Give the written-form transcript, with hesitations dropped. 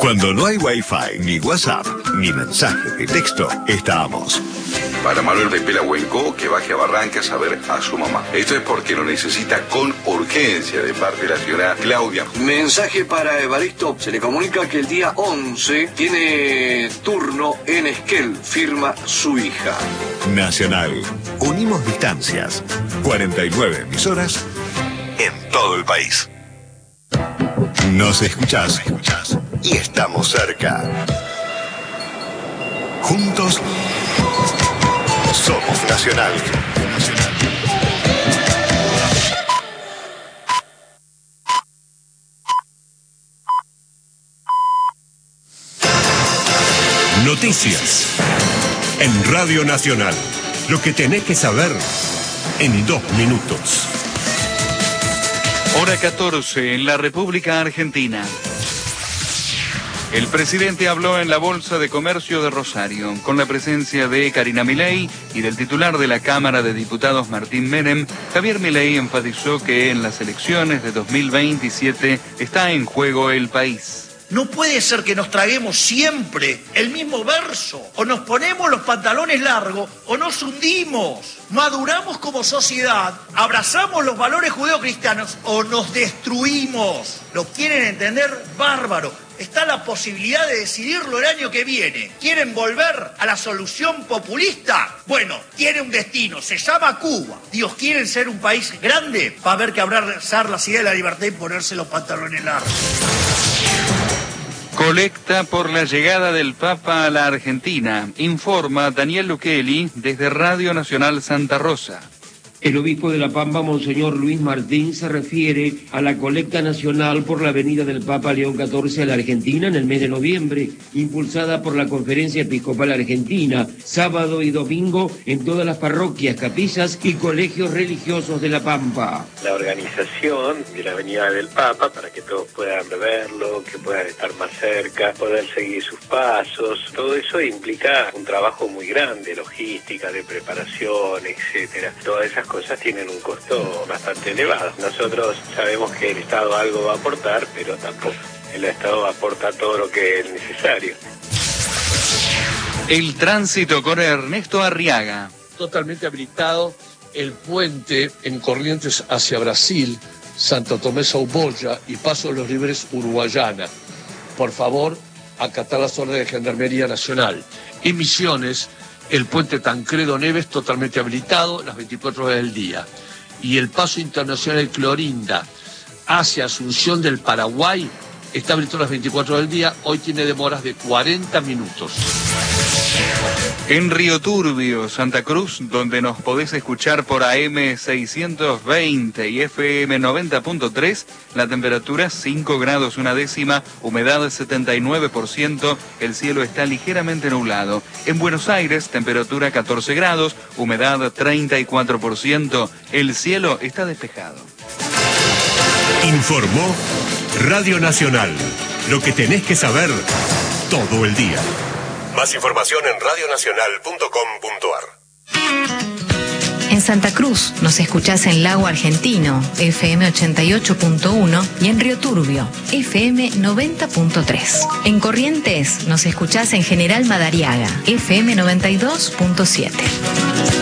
Cuando no hay Wi-Fi, ni WhatsApp, ni mensaje de texto, estamos. Para Manuel de Pelahuenco, que baje a Barrancas a ver a su mamá. Esto es porque lo necesita con urgencia de parte de la señora Claudia. Mensaje para Evaristo. Se le comunica que el día 11 tiene turno en Esquel. Firma su hija. Nacional. Unimos distancias. 49 emisoras en todo el país. Nos escuchás y estamos cerca. Juntos somos Nacional. Noticias en Radio Nacional. Lo que tenés que saber en 2 minutos. Hora 14 en la República Argentina. El presidente habló en la Bolsa de Comercio de Rosario, con la presencia de Karina Milei y del titular de la Cámara de Diputados, Martín Menem. Javier Milei enfatizó que en las elecciones de 2027 está en juego el país. No puede ser que nos traguemos siempre el mismo verso. O nos ponemos los pantalones largos o nos hundimos. Maduramos como sociedad, abrazamos los valores judeocristianos o nos destruimos. ¿Lo quieren entender? Bárbaro. Está la posibilidad de decidirlo el año que viene. ¿Quieren volver a la solución populista? Bueno, tiene un destino, se llama Cuba. Dios, ¿quieren ser un país grande? Va a haber que abrazar las ideas de la libertad y ponerse los pantalones largos. Colecta por la llegada del Papa a la Argentina, informa Daniel Luquelli desde Radio Nacional Santa Rosa. El obispo de La Pampa, Monseñor Luis Martín, se refiere a la colecta nacional por la venida del Papa León XIV a la Argentina en el mes de noviembre, impulsada por la Conferencia Episcopal Argentina, sábado y domingo en todas las parroquias, capillas y colegios religiosos de La Pampa. La organización de la venida del Papa, para que todos puedan verlo, que puedan estar más cerca, poder seguir sus pasos, todo eso implica un trabajo muy grande, logística, de preparación, etcétera. Todas esas cosas tienen un costo bastante elevado. Nosotros sabemos que el Estado algo va a aportar, pero tampoco. El Estado aporta todo lo que es necesario. El tránsito con Ernesto Arriaga. Totalmente habilitado el puente en Corrientes hacia Brasil, Santo Tomé Sauboya y Paso de los Libres Uruguayana. Por favor, acatar las órdenes de Gendarmería Nacional. En Misiones, el puente Tancredo Neves totalmente habilitado las 24 horas del día. Y el paso internacional Clorinda hacia Asunción del Paraguay está habilitado las 24 horas del día. Hoy tiene demoras de 40 minutos. En Río Turbio, Santa Cruz, donde nos podés escuchar por AM 620 y FM 90.3, la temperatura 5 grados una décima, humedad 79%, el cielo está ligeramente nublado. En Buenos Aires, temperatura 14 grados, humedad 34%, el cielo está despejado. Informó Radio Nacional. Lo que tenés que saber todo el día. Más información en radionacional.com.ar. En Santa Cruz nos escuchás en Lago Argentino, FM 88.1 y en Río Turbio, FM 90.3. En Corrientes nos escuchás en General Madariaga, FM 92.7.